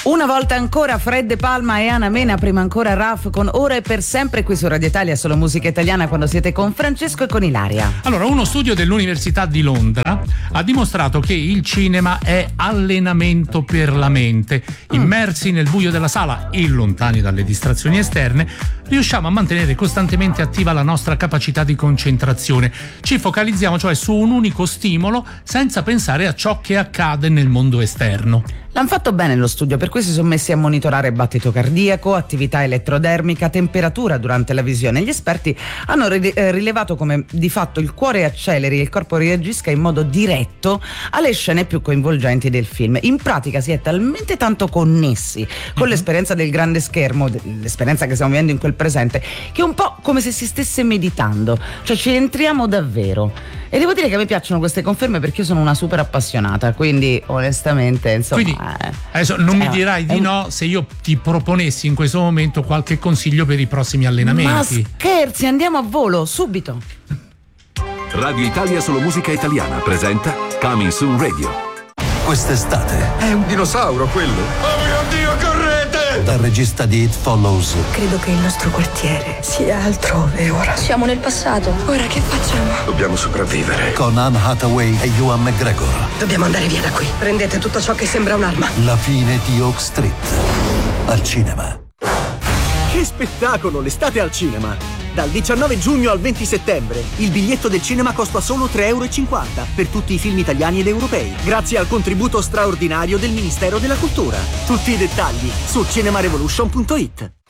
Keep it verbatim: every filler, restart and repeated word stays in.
Una volta ancora Fred De Palma e Ana Mena, prima ancora Raf con Ora e per sempre qui su Radio Italia, solo musica italiana, quando siete con Francesco e con Ilaria. Allora, uno studio dell'Università di Londra ha dimostrato che il cinema è allenamento per la mente. Immersi nel buio della sala e lontani dalle distrazioni esterne, riusciamo a mantenere costantemente attiva la nostra capacità di concentrazione. Ci focalizziamo cioè su un unico stimolo senza pensare a ciò che accade nel mondo esterno. L'hanno fatto bene lo studio, per cui si sono messi a monitorare battito cardiaco, attività elettrodermica, temperatura durante la visione. Gli esperti hanno rilevato come di fatto il cuore acceleri e il corpo reagisca in modo diretto alle scene più coinvolgenti del film. In pratica si è talmente tanto connessi con l'esperienza del grande schermo, l'esperienza che stiamo vivendo in quel presente, che è un po' come se si stesse meditando, cioè ci entriamo davvero. E devo dire che a me piacciono queste conferme perché io sono una super appassionata, quindi onestamente insomma. Quindi, eh, adesso non cioè, mi dirai di un... no se io ti proponessi in questo momento qualche consiglio per i prossimi allenamenti. Ma scherzi, andiamo a volo, subito. Radio Italia Solo Musica Italiana presenta Coming Soon Radio. Quest'estate è un dinosauro quello. Oh mio Dio, correte! Dal regista di It Follows. Credo che il nostro quartiere sia altrove ora. Siamo nel passato. Ora che facciamo? Dobbiamo sopravvivere. Con Anne Hathaway e Ewan McGregor. Dobbiamo andare via da qui. Prendete tutto ciò che sembra un'arma. La fine di Oak Street. Al cinema. Che spettacolo, l'estate al cinema! Dal diciannove giugno al venti settembre il biglietto del cinema costa solo tre euro e cinquanta per tutti i film italiani ed europei, grazie al contributo straordinario del Ministero della Cultura. Tutti i dettagli su cinema revolution punto it.